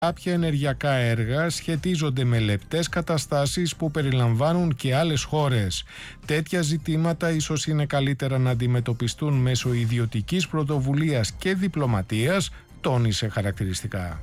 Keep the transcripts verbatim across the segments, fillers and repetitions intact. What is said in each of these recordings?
Κάποια ενεργειακά έργα σχετίζονται με λεπτές καταστάσεις που περιλαμβάνουν και άλλες χώρες. Τέτοια ζητήματα ίσως είναι καλύτερα να αντιμετωπιστούν μέσω ιδιωτικής πρωτοβουλίας και διπλωματίας, τόνισε χαρακτηριστικά.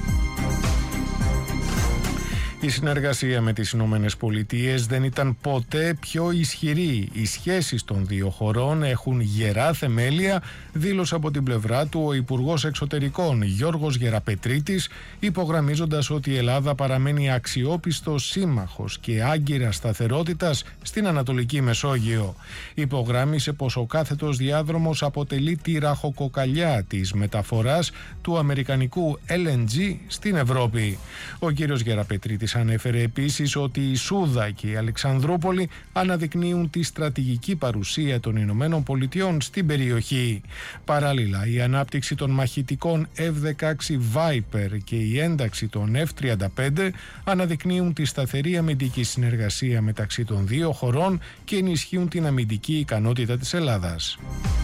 Η συνεργασία με τις Ηνωμένες Πολιτείες δεν ήταν ποτέ πιο ισχυρή. Οι σχέσεις των δύο χωρών έχουν γερά θεμέλια, δήλωσε από την πλευρά του ο Υπουργός Εξωτερικών Γιώργος Γεραπετρίτης, υπογραμμίζοντας ότι η Ελλάδα παραμένει αξιόπιστος σύμμαχος και άγκυρα σταθερότητας στην Ανατολική Μεσόγειο. Υπογράμμισε πως ο κάθετος διάδρομος αποτελεί τη ραχοκοκαλιά της μεταφοράς του αμερικανικού ελ εν τζι στην Ευρώπη. Ο κύριος Γεραπετρίτης ανέφερε επίσης ότι η Σούδα και η Αλεξανδρούπολη αναδεικνύουν τη στρατηγική παρουσία των Ηνωμένων Πολιτειών στην περιοχή. Παράλληλα, η ανάπτυξη των μαχητικών εφ δεκαέξι Viper και η ένταξη των εφ τριάντα πέντε αναδεικνύουν τη σταθερή αμυντική συνεργασία μεταξύ των δύο χωρών και ενισχύουν την αμυντική ικανότητα της Ελλάδας.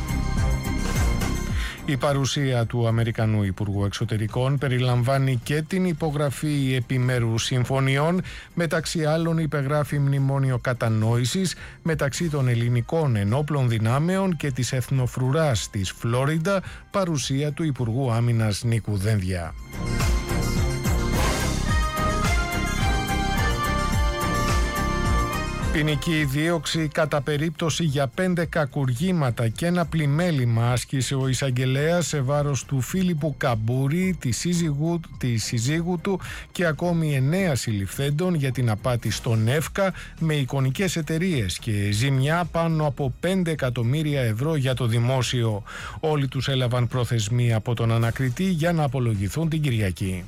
Η παρουσία του Αμερικανού Υπουργού Εξωτερικών περιλαμβάνει και την υπογραφή επιμέρους συμφωνιών. Μεταξύ άλλων υπεγράφει μνημόνιο κατανόησης μεταξύ των ελληνικών ενόπλων δυνάμεων και της εθνοφρουράς της Φλόριντα, παρουσία του Υπουργού Άμυνας Νίκου Δένδια. Ποινική δίωξη κατά περίπτωση για πέντε κακουργήματα και ένα πλημέλημα άσκησε ο εισαγγελέας σε βάρος του Φίλιππου Καμπούρη, τη σύζυγου, τη σύζυγου του και ακόμη εννέα συλληφθέντων για την απάτη στον ΕΦΚΑ με εικονικές εταιρείες και ζημιά πάνω από πέντε εκατομμύρια ευρώ για το δημόσιο. Όλοι τους έλαβαν προθεσμία από τον ανακριτή για να απολογηθούν την Κυριακή.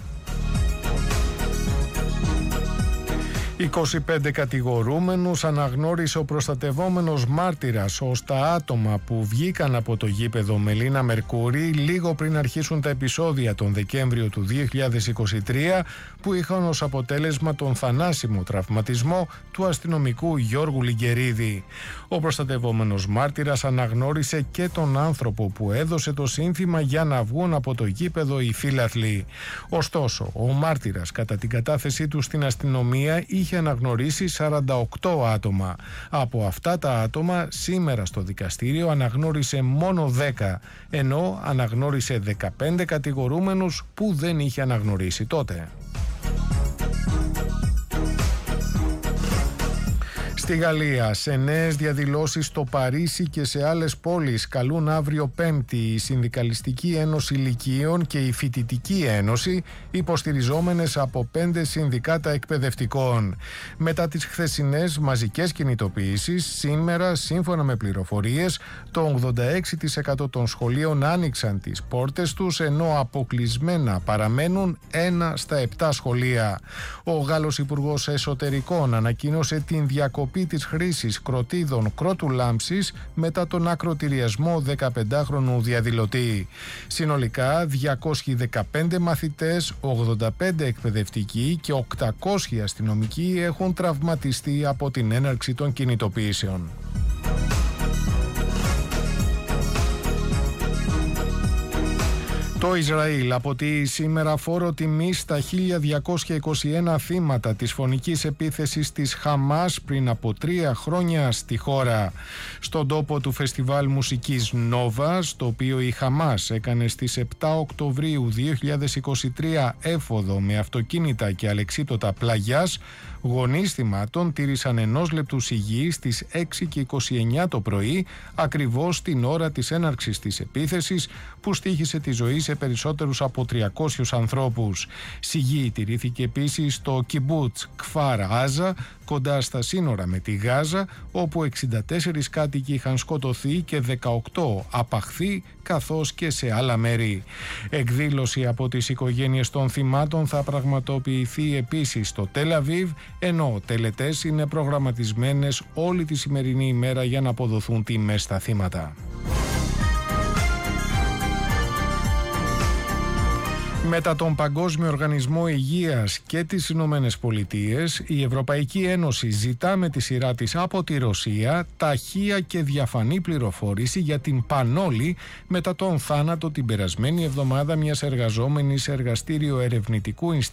είκοσι πέντε κατηγορούμενους αναγνώρισε ο προστατευόμενος μάρτυρας ως τα άτομα που βγήκαν από το γήπεδο Μελίνα Μερκούρη λίγο πριν αρχίσουν τα επεισόδια τον Δεκέμβριο του δύο χιλιάδες είκοσι τρία που είχαν ως αποτέλεσμα τον θανάσιμο τραυματισμό του αστυνομικού Γιώργου Λιγκερίδη. Ο προστατευόμενος μάρτυρας αναγνώρισε και τον άνθρωπο που έδωσε το σύνθημα για να βγουν από το γήπεδο οι φίλαθλοι. Ωστόσο, ο μάρτυρας κατά την κατάθεσή του στην αστυνομία είχε αναγνωρίσει σαράντα οκτώ άτομα. Από αυτά τα άτομα σήμερα στο δικαστήριο αναγνώρισε μόνο δέκα, ενώ αναγνώρισε δεκαπέντε κατηγορούμενους που δεν είχε αναγνωρίσει τότε. Στη Γαλλία, σε νέες διαδηλώσεις στο Παρίσι και σε άλλες πόλεις καλούν αύριο Πέμπτη η Συνδικαλιστική Ένωση Λυκείων και η Φοιτητική Ένωση, υποστηριζόμενες από πέντε συνδικάτα εκπαιδευτικών. Μετά τις χθεσινές μαζικές κινητοποιήσεις, σήμερα, σύμφωνα με πληροφορίες, το ογδόντα έξι τοις εκατό των σχολείων άνοιξαν τις πόρτες τους, ενώ αποκλεισμένα παραμένουν ένα στα επτά σχολεία. Ο Γάλλος Υπουργός Εσωτερικών ανακοίνωσε την διακοπή της χρήσης κροτίδων κρότου λάμψης μετά τον ακροτηριασμό δεκαπεντάχρονου διαδηλωτή. Συνολικά διακόσιοι δεκαπέντε μαθητές, ογδόντα πέντε εκπαιδευτικοί και οκτακόσιοι αστυνομικοί έχουν τραυματιστεί από την έναρξη των κινητοποιήσεων. Το Ισραήλ αποτείει σήμερα φόρο τιμής στα χίλια διακόσια είκοσι ένα θύματα της φωνικής επίθεσης της Χαμάς πριν από τρία χρόνια στη χώρα. Στον τόπο του φεστιβάλ μουσικής Νόβα, το οποίο η Χαμάς έκανε στις επτά Οκτωβρίου δύο χιλιάδες είκοσι τρία έφοδο με αυτοκίνητα και αλεξίπτωτα πλαγιάς, γονείς θυμάτων τήρησαν ενός λεπτού σιγή στις έξι και είκοσι εννιά το πρωί, ακριβώς την ώρα της έναρξης της επίθεσης που στοίχησε τη ζωή σε περισσότερους από τριακόσιους ανθρώπους. Σιγή τηρήθηκε επίσης στο Κιμπούτς Κφάρ Άζα, κοντά στα σύνορα με τη Γάζα, όπου εξήντα τέσσερις κάτοικοι είχαν σκοτωθεί και δεκαοκτώ απαχθεί, καθώς και σε άλλα μέρη. Εκδήλωση από τις οικογένειες των θυμάτων θα πραγματοποιηθεί επίσης στο Τελ Αβίβ, ενώ τελετές είναι προγραμματισμένες όλη τη σημερινή ημέρα για να αποδοθούν τιμές στα θύματα. Μετά τον Παγκόσμιο Οργανισμό Υγείας και τις Ηνωμένες Πολιτείες, η Ευρωπαϊκή Ένωση ζητά με τη σειρά της από τη Ρωσία ταχεία και διαφανή πληροφόρηση για την πανόλη μετά τον θάνατο την περασμένη εβδομάδα μιας εργαζόμενης σε εργαστήριο ερευνητικού Ινστιτούτου